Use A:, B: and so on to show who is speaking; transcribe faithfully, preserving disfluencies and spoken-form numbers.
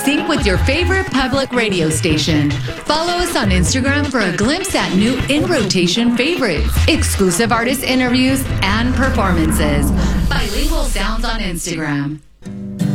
A: sync with your favorite public radio station. Follow us on Instagram for a glimpse at new in-rotation favorites, exclusive artist interviews, and performances. Bilingual Sounds on Instagram.